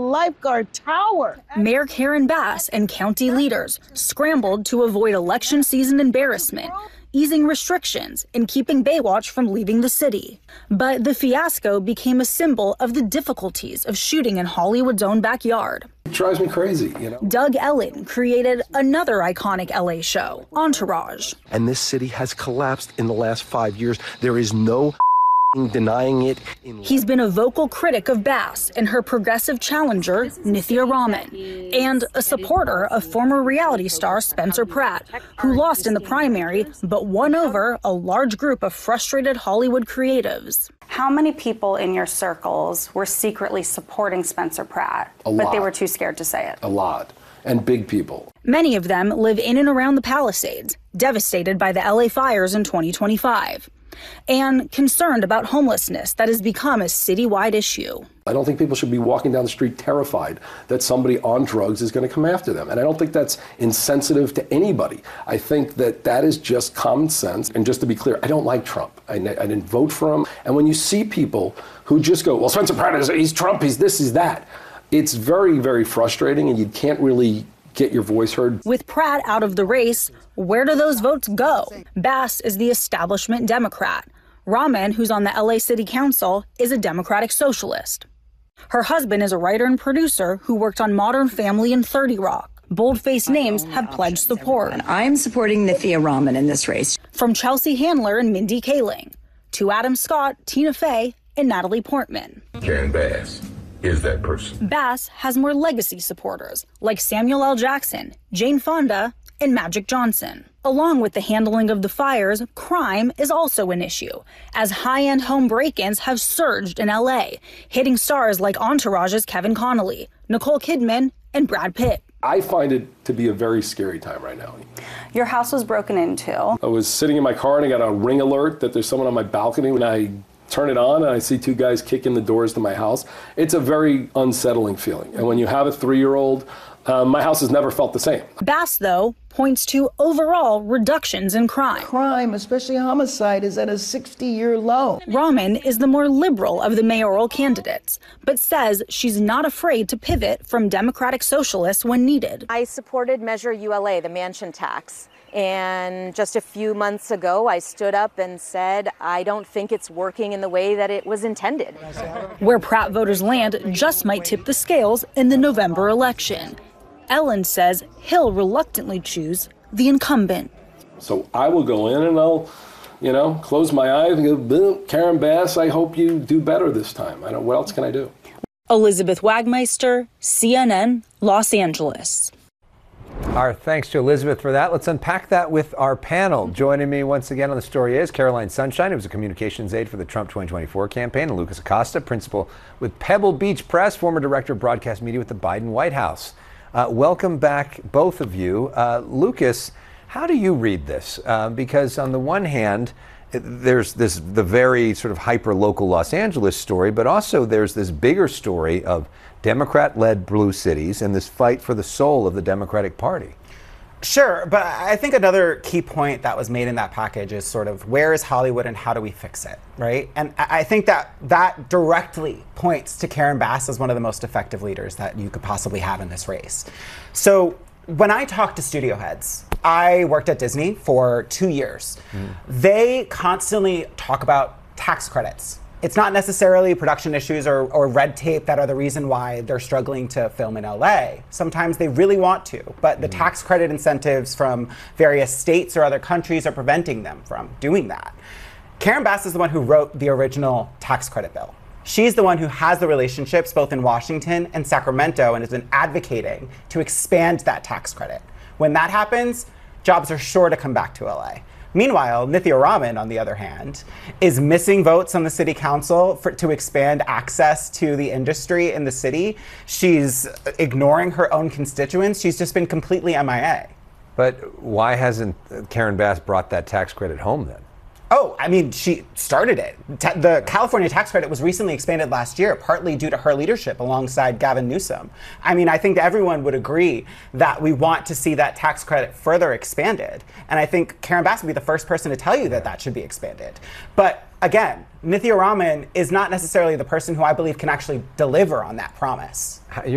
lifeguard tower. Mayor Karen Bass and county leaders scrambled to avoid election season embarrassment, easing restrictions and keeping Baywatch from leaving the city. But the fiasco became a symbol of the difficulties of shooting in Hollywood's own backyard. It drives me crazy, you know. Doug Ellin created another iconic LA show, Entourage. And this city has collapsed in the last 5 years. There is no denying it. He's been a vocal critic of Bass and her progressive challenger, Nithya Raman, and a supporter of former reality star Spencer Pratt, who lost in the primary but won over a large group of frustrated Hollywood creatives. How many people in your circles were secretly supporting Spencer Pratt, but they were too scared to say it? A lot. And big people. Many of them live in and around the Palisades, devastated by the LA fires in 2025. And concerned about homelessness that has become a citywide issue. I don't think people should be walking down the street terrified that somebody on drugs is going to come after them. And I don't think that's insensitive to anybody. I think that that is just common sense. And just to be clear, I don't like Trump. I didn't vote for him. And when you see people who just go, well, Spencer Pratt, he's Trump, he's this, he's that. It's very, very frustrating, and you can't really get your voice heard. With Pratt out of the race, where do those votes go? Bass is the establishment Democrat. Raman, who's on the LA City Council, is a Democratic socialist. Her husband is a writer and producer who worked on Modern Family and 30 Rock. Bold-faced names have pledged support. And I'm supporting Nithya Raman in this race. From Chelsea Handler and Mindy Kaling to Adam Scott, Tina Fey, and Natalie Portman. Karen Bass is that person. Bass has more legacy supporters like Samuel L. Jackson, Jane Fonda, and Magic Johnson. Along with the handling of the fires, crime is also an issue, as high-end home break-ins have surged in LA, hitting stars like Entourage's Kevin Connolly, Nicole Kidman, and Brad Pitt. I find it to be a very scary time right now. Your house was broken into. I was sitting in my car and I got a ring alert that there's someone on my balcony. When I turn it on and I see two guys kicking the doors to my house, it's a very unsettling feeling. And when you have a 3-year-old, my house has never felt the same. Bass, though, points to overall reductions in crime. Crime, especially homicide, is at a 60-year low. Raman is the more liberal of the mayoral candidates, but says she's not afraid to pivot from Democratic socialists when needed. I supported Measure ULA, the mansion tax. And just a few months ago, I stood up and said, I don't think it's working in the way that it was intended. Where Pratt voters land just might tip the scales in the November election. Ellin says he'll reluctantly choose the incumbent. So I will go in and I'll, close my eyes and go, boom, Karen Bass, I hope you do better this time. What else can I do? Elizabeth Wagmeister, CNN, Los Angeles. Our thanks to Elizabeth for that. Let's unpack that with our panel. Joining me once again on the story is Caroline Sunshine, who was a communications aide for the Trump 2024 campaign, and Lucas Acosta, principal with Pebble Beach Press, former director of broadcast media with the Biden White House. Welcome back, both of you. Lucas, how do you read this? Because on the one hand, there's the very sort of hyper-local Los Angeles story, but also there's this bigger story of Democrat-led blue cities and this fight for the soul of the Democratic Party. Sure, but I think another key point that was made in that package is sort of where is Hollywood and how do we fix it, right? And I think that directly points to Karen Bass as one of the most effective leaders that you could possibly have in this race. So when I talk to studio heads, I worked at Disney for 2 years. They constantly talk about tax credits. It's not necessarily production issues or red tape that are the reason why they're struggling to film in LA. Sometimes they really want to, but the tax credit incentives from various states or other countries are preventing them from doing that. Karen Bass is the one who wrote the original tax credit bill. She's the one who has the relationships both in Washington and Sacramento and has been advocating to expand that tax credit. When that happens, jobs are sure to come back to LA. Meanwhile, Nithya Raman, on the other hand, is missing votes on the city council to expand access to the industry in the city. She's ignoring her own constituents. She's just been completely MIA. But why hasn't Karen Bass brought that tax credit home then? Oh, I mean, she started it. The California tax credit was recently expanded last year, partly due to her leadership alongside Gavin Newsom. I mean, I think everyone would agree that we want to see that tax credit further expanded. And I think Karen Bass would be the first person to tell you that that should be expanded. But again, Nithya Raman is not necessarily the person who I believe can actually deliver on that promise.